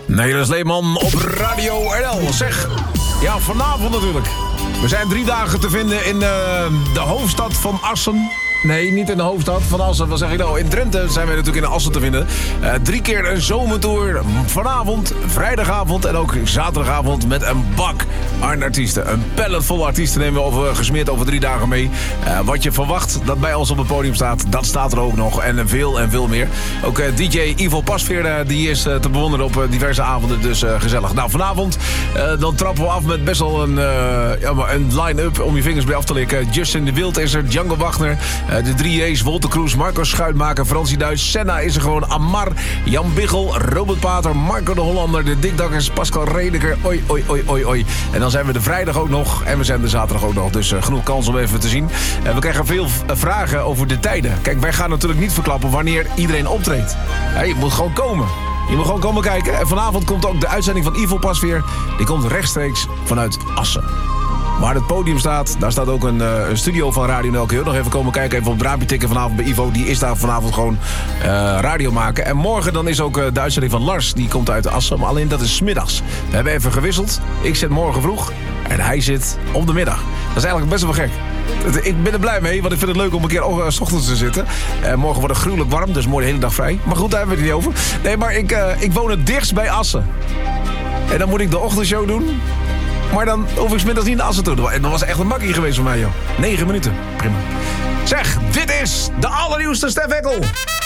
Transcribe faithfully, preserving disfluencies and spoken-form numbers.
Nelis Leeman op Radio R L. Zeg, ja, vanavond natuurlijk. We zijn drie dagen te vinden in uh, de hoofdstad van Assen. Nee, niet in de hoofdstad van Assen. Wat zeg ik nou? In Drenthe zijn we natuurlijk in Assen te vinden. Uh, drie keer een zomertour. Vanavond, vrijdagavond en ook zaterdagavond met een bak aan artiesten. Een pallet vol artiesten nemen we over, gesmeerd over drie dagen mee. Uh, wat je verwacht dat bij ons op het podium staat, dat staat er ook nog. En veel en veel meer. Ook uh, D J Ivo Pasveer, uh, die is uh, te bewonderen op uh, diverse avonden. Dus uh, gezellig. Nou, vanavond uh, dan trappen we af met best wel een, uh, ja, een line-up om je vingers bij af te likken. Justin de Wild is er, Django Wagner... Uh, de drie J's, Wolter Kroes, Marco Schuitmaker, Fransie Duis, Senna is er gewoon, Amar, Jan Biggel, Robert Pater, Marco de Hollander, de Dikdakkers, Pascal Redeker, oi, oi, oi, oi, oi. En dan zijn we de vrijdag ook nog en we zijn de zaterdag ook nog. Dus uh, genoeg kans om even te zien. Uh, we krijgen veel uh, vragen over de tijden. Kijk, wij gaan natuurlijk niet verklappen wanneer iedereen optreedt. Ja, je moet gewoon komen. Je moet gewoon komen kijken. En vanavond komt ook de uitzending van Ivo Pasveer. Die komt rechtstreeks vanuit Assen. Waar het podium staat, daar staat ook een, uh, een studio van Radio N L. Kun je ook nog even komen kijken, even op het raampje tikken vanavond bij Ivo. Die is daar vanavond gewoon uh, radio maken. En morgen dan is ook uh, de uitzending van Lars, die komt uit Assen. Maar alleen dat is 's middags. We hebben even gewisseld. Ik zit morgen vroeg en hij zit op de middag. Dat is eigenlijk best wel gek. Ik ben er blij mee, want ik vind het leuk om een keer uh, 's ochtends te zitten. Uh, morgen wordt het gruwelijk warm, dus morgen de hele dag vrij. Maar goed, daar hebben we het niet over. Nee, maar ik, uh, ik woon het dichtst bij Assen. En dan moet ik de ochtendshow doen. Maar dan hoef ik 's middags niet naar Assen toe. En dat was echt een makkie geweest voor mij, joh. Negen minuten. Prima. Zeg, dit is de allernieuwste Stef Eckel.